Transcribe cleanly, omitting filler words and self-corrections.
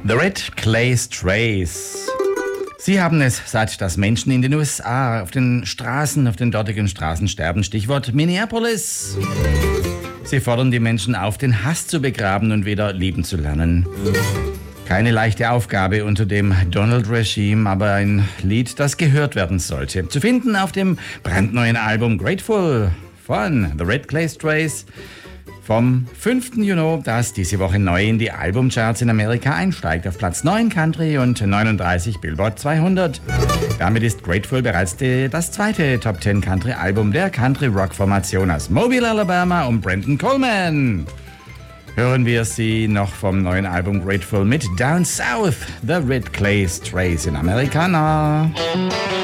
The Red Clay Strays. Sie haben es satt, dass Menschen in den USA auf den dortigen Straßen sterben. Stichwort Minneapolis. Sie fordern die Menschen auf, den Hass zu begraben und wieder lieben zu lernen. Keine leichte Aufgabe unter dem Donald-Regime, aber ein Lied, das gehört werden sollte. Zu finden auf dem brandneuen Album Grateful von The Red Clay Strays vom 5. Juni, das diese Woche neu in die Albumcharts in Amerika einsteigt. Auf Platz 9 Country und 39 Billboard 200. Damit ist Grateful bereits das zweite Top 10 Country Album der Country-Rock-Formation aus Mobile, Alabama um Brandon Coleman. Hören wir sie noch vom neuen Album Grateful mit Down South, The Red Clay Strays in Americana.